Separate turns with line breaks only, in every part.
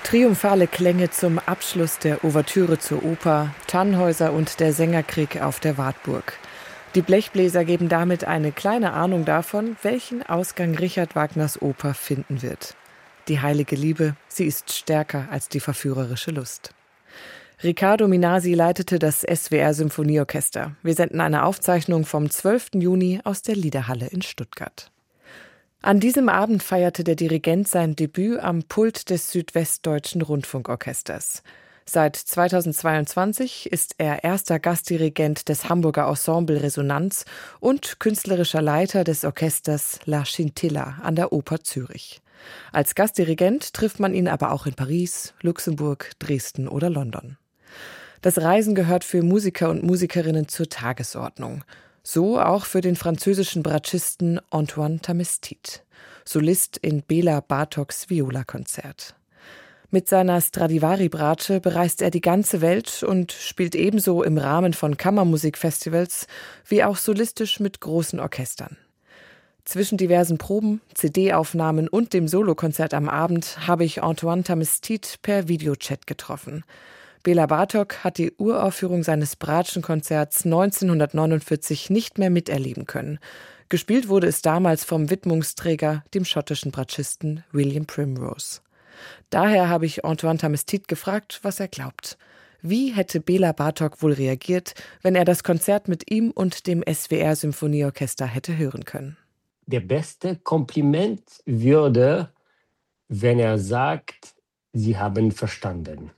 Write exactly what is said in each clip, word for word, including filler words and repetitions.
Triumphale Klänge zum Abschluss der Ouvertüre zur Oper, Tannhäuser und der Sängerkrieg auf der Wartburg. Die Blechbläser geben damit eine kleine Ahnung davon, welchen Ausgang Richard Wagners Oper finden wird. Die heilige Liebe, sie ist stärker als die verführerische Lust. Riccardo Minasi leitete das S W R-Symphonieorchester. Wir senden eine Aufzeichnung vom zwölften Juni aus der Liederhalle in Stuttgart. An diesem Abend feierte der Dirigent sein Debüt am Pult des Südwestdeutschen Rundfunkorchesters. Seit zweitausendzweiundzwanzig ist er erster Gastdirigent des Hamburger Ensemble Resonanz und künstlerischer Leiter des Orchesters La Scintilla an der Oper Zürich. Als Gastdirigent trifft man ihn aber auch in Paris, Luxemburg, Dresden oder London. Das Reisen gehört für Musiker und Musikerinnen zur Tagesordnung. So auch für den französischen Bratschisten Antoine Tamestit, Solist in Bela Bartoks Violakonzert. Mit seiner Stradivari-Bratsche bereist er die ganze Welt und spielt ebenso im Rahmen von Kammermusikfestivals wie auch solistisch mit großen Orchestern. Zwischen diversen Proben, C D-Aufnahmen und dem Solokonzert am Abend habe ich Antoine Tamestit per Videochat getroffen. Bela Bartok hat die Uraufführung seines Bratschenkonzerts neunzehnhundertneunundvierzig nicht mehr miterleben können. Gespielt wurde es damals vom Widmungsträger, dem schottischen Bratschisten William Primrose. Daher habe ich Antoine Tamestit gefragt, was er glaubt. Wie hätte Bela Bartok wohl reagiert, wenn er das Konzert mit ihm und dem S W R-Symphonieorchester hätte hören können?
Der beste Kompliment würde, wenn er sagt, Sie haben verstanden.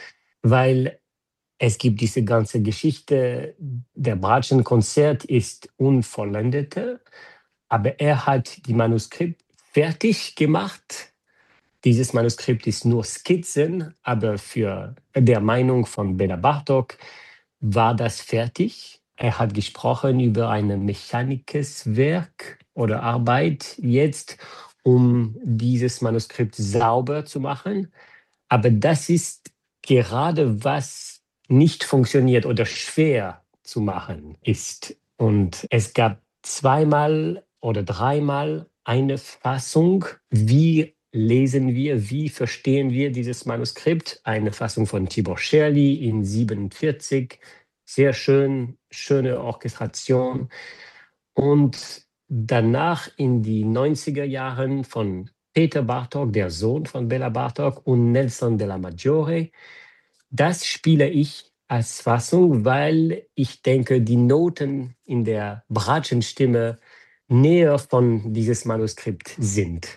Weil es gibt diese ganze Geschichte, der Bratschenkonzert ist unvollendete, aber er hat die Manuskript fertig gemacht. Dieses Manuskript ist nur Skizzen, aber für der Meinung von Bela Bartok war das fertig. Er hat gesprochen über ein mechanisches Werk oder Arbeit jetzt, um dieses Manuskript sauber zu machen. Aber das ist gerade was nicht funktioniert oder schwer zu machen ist. Und es gab zweimal oder dreimal eine Fassung, wie lesen wir, wie verstehen wir dieses Manuskript. Eine Fassung von Tibor Scherli in siebenundvierzig, sehr schön, schöne Orchestration. Und danach in die neunziger Jahren von Peter Bartok, der Sohn von Bela Bartok, und Nelson Della Maggiore. Das spiele ich als Fassung, weil ich denke, die Noten in der Bratschenstimme näher von dieses Manuskript sind.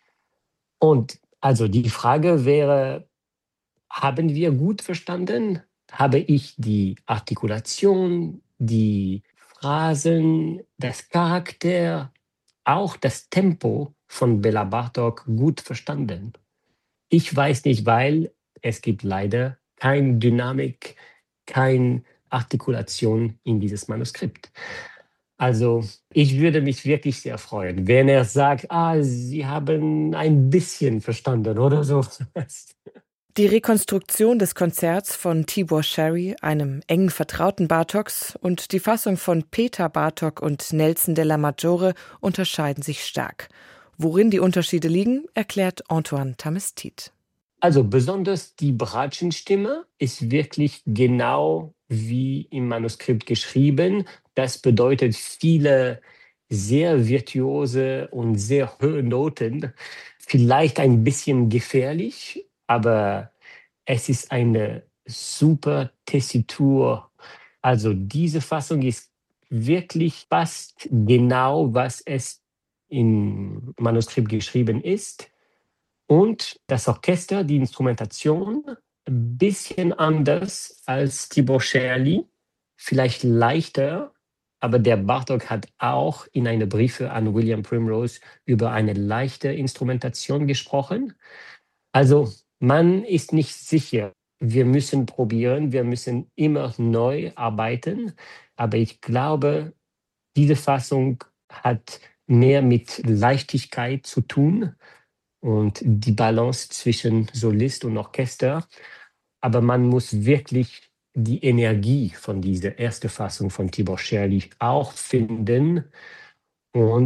Und also die Frage wäre, haben wir gut verstanden? Habe ich die Artikulation, die Phrasen, das Charakter, auch das Tempo von Bela Bartok gut verstanden? Ich weiß nicht, weil es gibt leider keine Dynamik, keine Artikulation in dieses Manuskript. Also ich würde mich wirklich sehr freuen, wenn er sagt, ah, Sie haben ein bisschen verstanden oder so.
Die Rekonstruktion des Konzerts von Tibor Scherli, einem engen Vertrauten Bartoks, und die Fassung von Peter Bartok und Nelson Della Maggiore unterscheiden sich stark. Worin die Unterschiede liegen, erklärt Antoine Tamestit.
Also besonders die Bratschenstimme ist wirklich genau wie im Manuskript geschrieben. Das bedeutet viele sehr virtuose und sehr hohe Noten. Vielleicht ein bisschen gefährlich, aber es ist eine super Tessitur. Also diese Fassung ist wirklich fast genau, was es im Manuskript geschrieben ist. Und das Orchester, die Instrumentation, ein bisschen anders als Tibor Scherli, vielleicht leichter, aber der Bartok hat auch in einem Brief an William Primrose über eine leichte Instrumentation gesprochen. Also man ist nicht sicher. Wir müssen probieren, wir müssen immer neu arbeiten, aber ich glaube, diese Fassung hat mehr mit Leichtigkeit zu tun und die Balance zwischen Solist und Orchester. Aber man muss wirklich die Energie von dieser ersten Fassung von Tibor Scherli auch finden. Und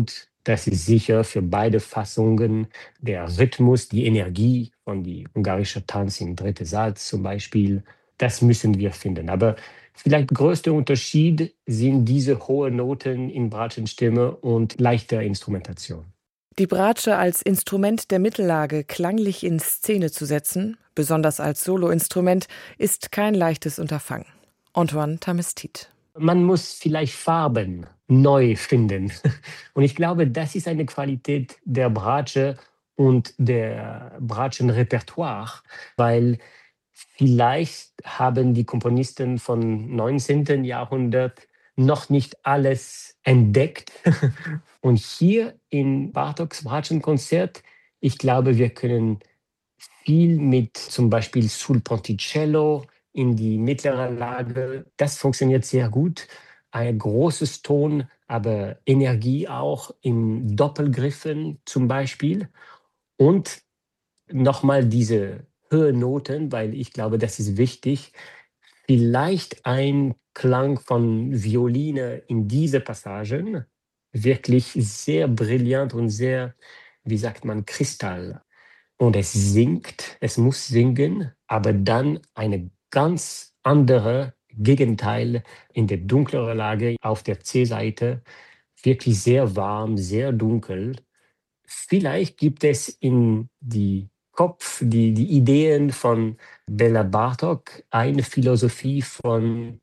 Das ist sicher für beide Fassungen der Rhythmus, die Energie von die ungarische Tanz im dritten Satz zum Beispiel. Das müssen wir finden. Aber vielleicht der größte Unterschied sind diese hohen Noten in Bratschenstimme und leichter Instrumentation.
Die Bratsche als Instrument der Mittellage klanglich in Szene zu setzen, besonders als Soloinstrument, ist kein leichtes Unterfangen. Antoine Tamestit.
Man muss vielleicht Farben neu finden. Und ich glaube, das ist eine Qualität der Bratsche und der Bratschenrepertoire, weil vielleicht haben die Komponisten von neunzehnten. Jahrhundert noch nicht alles entdeckt. Und hier in Bartoks Bratschenkonzert, ich glaube, wir können viel mit zum Beispiel sul ponticello in die mittlere Lage. Das funktioniert sehr gut. Ein großes Ton, aber Energie auch in Doppelgriffen zum Beispiel. Und nochmal diese Höhennoten, weil ich glaube, das ist wichtig. Vielleicht ein Klang von Violine in diese Passagen. Wirklich sehr brillant und sehr, wie sagt man, Kristall. Und es singt, es muss singen, aber dann eine ganz andere Gegenteil in der dunkleren Lage auf der C-Seite. Wirklich sehr warm, sehr dunkel. Vielleicht gibt es in die Kopf, die, die Ideen von Bela Bartok eine Philosophie von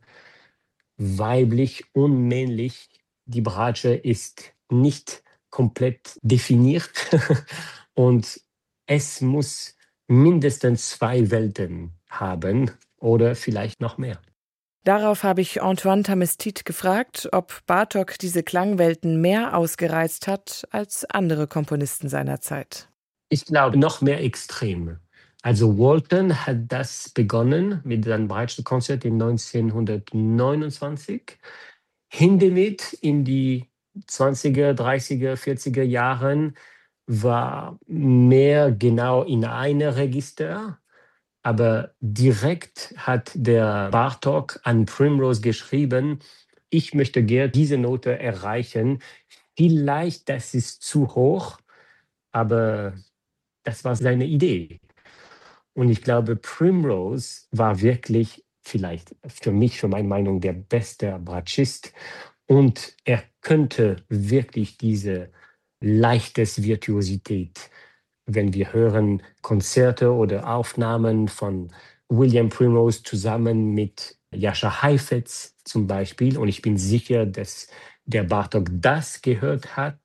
weiblich und männlich. Die Bratsche ist nicht komplett definiert und es muss mindestens zwei Welten haben oder vielleicht noch mehr.
Darauf habe ich Antoine Tamestit gefragt, ob Bartok diese Klangwelten mehr ausgereizt hat als andere Komponisten seiner Zeit.
Ich glaube, noch mehr extrem. Also Walton hat das begonnen mit seinem Bratschenkonzert in neunzehnhundertneunundzwanzig. Hindemith in die zwanziger, dreißiger, vierziger Jahren war mehr genau in einem Register. Aber direkt hat der Bartok an Primrose geschrieben, ich möchte gerne diese Note erreichen. Vielleicht das ist zu hoch, aber das war seine Idee. Und ich glaube, Primrose war wirklich vielleicht für mich, für meine Meinung, der beste Bratschist. Und er könnte wirklich diese leichtes Virtuosität, wenn wir hören Konzerte oder Aufnahmen von William Primrose zusammen mit Jascha Heifetz zum Beispiel, und ich bin sicher, dass der Bartok das gehört hat,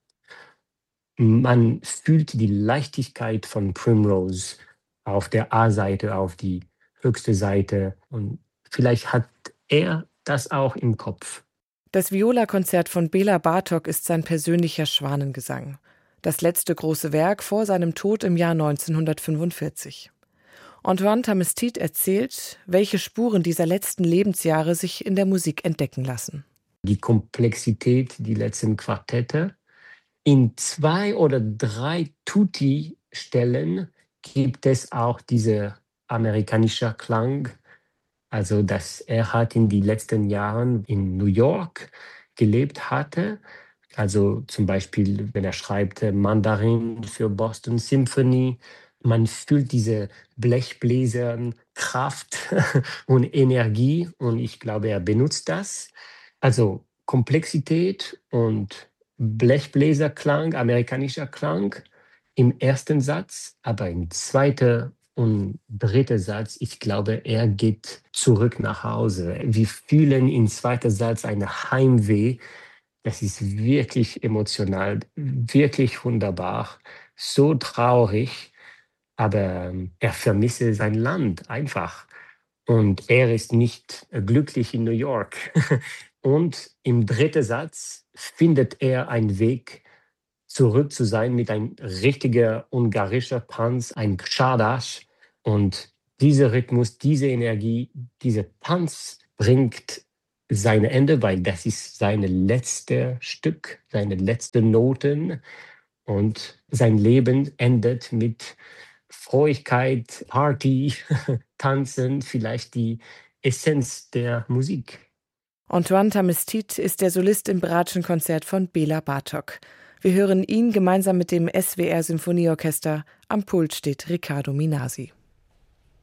man fühlt die Leichtigkeit von Primrose auf der A-Seite, auf die höchste Seite, und vielleicht hat er das auch im Kopf.
Das Viola-Konzert von Bela Bartok ist sein persönlicher Schwanengesang. Das letzte große Werk vor seinem Tod im Jahr neunzehnhundertfünfundvierzig. Antoine Tamestit erzählt, welche Spuren dieser letzten Lebensjahre sich in der Musik entdecken lassen.
Die Komplexität, die letzten Quartette. In zwei oder drei Tutti-Stellen gibt es auch diese amerikanische Klang. Also, dass er hat in den letzten Jahren in New York gelebt hatte. Also zum Beispiel, wenn er schreibt Mandarin für Boston Symphony, man fühlt diese Blechbläsern Kraft und Energie, und ich glaube, er benutzt das. Also Komplexität und Blechbläserklang, amerikanischer Klang im ersten Satz, aber im zweiten und dritten Satz, ich glaube, er geht zurück nach Hause. Wir fühlen im zweiten Satz eine Heimweh. Das ist wirklich emotional, wirklich wunderbar, so traurig, aber er vermisse sein Land einfach. Und er ist nicht glücklich in New York. Und im dritten Satz findet er einen Weg, zurück zu sein mit einem richtigen ungarischen Tanz, ein Czardas. Und dieser Rhythmus, diese Energie, dieser Tanz bringt sein Ende, weil das ist sein letztes Stück, seine letzten Noten. Und sein Leben endet mit Freudigkeit, Party, Tanzen, vielleicht die Essenz der Musik.
Antoine Tamestit ist der Solist im Bratschenkonzert von Bela Bartok. Wir hören ihn gemeinsam mit dem S W R Symphonieorchester. Am Pult steht Riccardo Minasi.